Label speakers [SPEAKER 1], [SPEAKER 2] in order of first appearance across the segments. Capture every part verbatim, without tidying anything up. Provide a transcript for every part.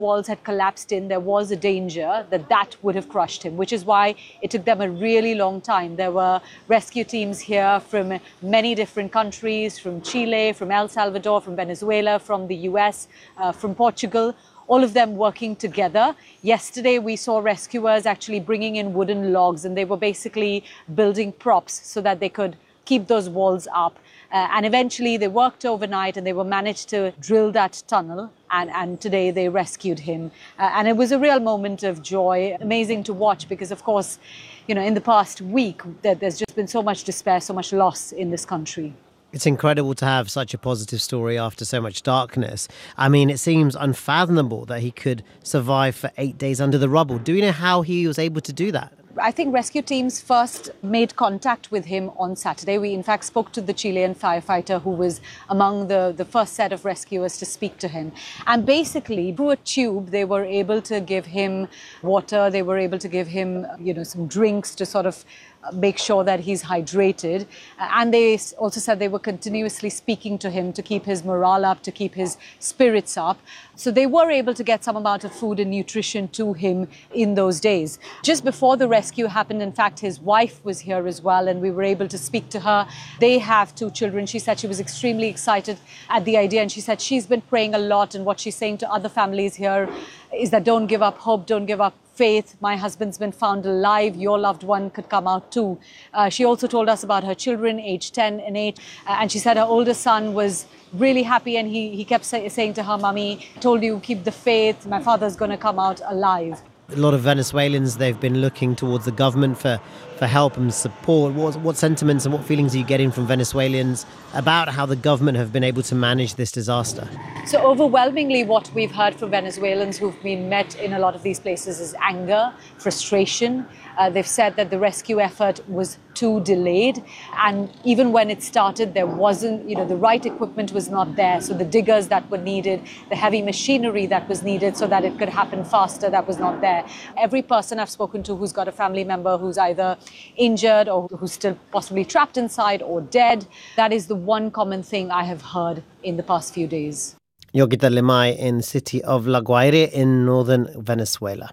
[SPEAKER 1] walls had collapsed in, there was a danger that that would have crushed him, which is why it took them a really long time. There were rescue teams here from many different countries, from Chile, from El Salvador, from Venezuela, from the U S, uh, from Portugal, all of them working together. Yesterday, we saw rescuers actually bringing in wooden logs, and they were basically building props so that they could keep those walls up. Uh, and eventually they worked overnight and they were managed to drill that tunnel. And, and today they rescued him. Uh, and it was a real moment of joy, amazing to watch because, of course, you know, in the past week, there, there's just been so much despair, so much loss in this country.
[SPEAKER 2] It's incredible to have such a positive story after so much darkness. I mean, it seems unfathomable that he could survive for eight days under the rubble. Do you know how he was able to do that?
[SPEAKER 1] I think rescue teams first made contact with him on Saturday. We, in fact, spoke to the Chilean firefighter who was among the, the first set of rescuers to speak to him. And basically, through a tube, they were able to give him water. They were able to give him, you know, some drinks to sort of make sure that he's hydrated. And they also said they were continuously speaking to him to keep his morale up, to keep his spirits up. So they were able to get some amount of food and nutrition to him in those days. Just before the rescue happened, in fact, his wife was here as well, and we were able to speak to her. They have two children. She said she was extremely excited at the idea, and she said she's been praying a lot, and what she's saying to other families here is that don't give up hope, don't give up faith. My husband's been found alive. Your loved one could come out too. Uh, she also told us about her children, aged ten and eight. Uh, and she said her older son was really happy, and he, he kept say, saying to her, "Mommy, I told you, keep the faith. My father's going to come out alive."
[SPEAKER 2] A lot of Venezuelans, they've been looking towards the government for, for help and support. What, what sentiments and what feelings are you getting from Venezuelans about how the government have been able to manage this disaster?
[SPEAKER 1] So overwhelmingly, what we've heard from Venezuelans who've been met in a lot of these places is anger, frustration. Uh, they've said that the rescue effort was too delayed. And even when it started, there wasn't, you know, the right equipment was not there. So the diggers that were needed, the heavy machinery that was needed so that it could happen faster, that was not there. Every person I've spoken to who's got a family member who's either injured or who's still possibly trapped inside or dead, that is the one common thing I have heard in the past few days.
[SPEAKER 2] Yogita Limay in the city of La Guaira in northern Venezuela.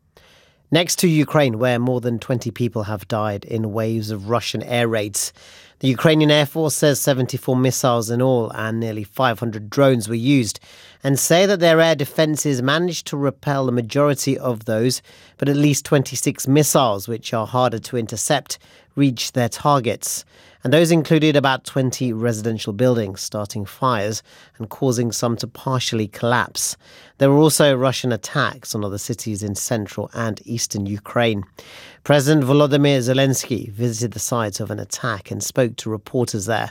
[SPEAKER 2] Next to Ukraine, where more than twenty people have died in waves of Russian air raids. The Ukrainian Air Force says seventy-four missiles in all and nearly five hundred drones were used, and say that their air defences managed to repel the majority of those, but at least twenty-six missiles, which are harder to intercept, reached their targets. And those included about twenty residential buildings, starting fires and causing some to partially collapse. There were also Russian attacks on other cities in central and eastern Ukraine. President Volodymyr Zelensky visited the site of an attack and spoke to reporters there.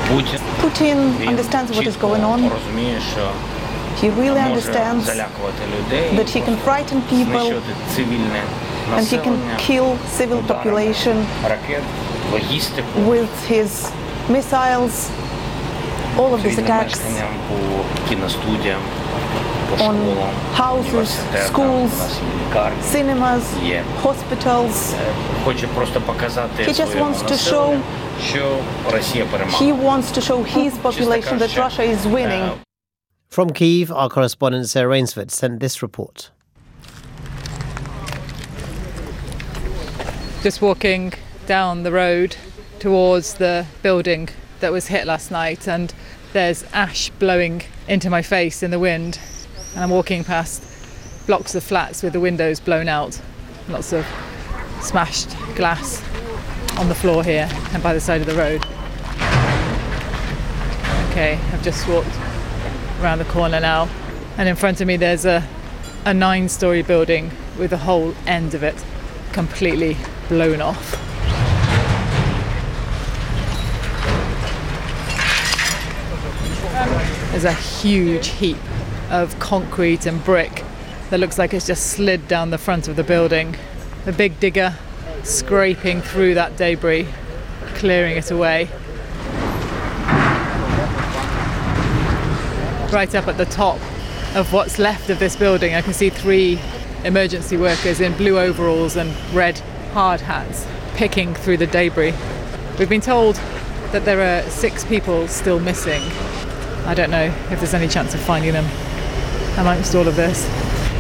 [SPEAKER 3] Putin understands what is going on. He really understands that he can frighten people and he can kill civil population with his missiles. All of these attacks on houses, schools, cinemas, hospitals. He just wants to show he wants to show his population that Russia is winning.
[SPEAKER 2] From Kyiv, our correspondent Sarah Rainsford sent this report.
[SPEAKER 4] Just walking down the road towards the building that was hit last night, and there's ash blowing into my face in the wind, and I'm walking past blocks of flats with the windows blown out, lots of smashed glass on the floor here and by the side of the road. Okay, I've just walked around the corner now, and in front of me there's a, a nine-storey building with the whole end of it completely blown off. There's a huge heap of concrete and brick that looks like it's just slid down the front of the building. The big digger scraping through that debris, clearing it away. Right up at the top of what's left of this building, I can see three emergency workers in blue overalls and red hard hats picking through the debris. We've been told that there are six people still missing. I don't know if there's any chance of finding them amongst all of this.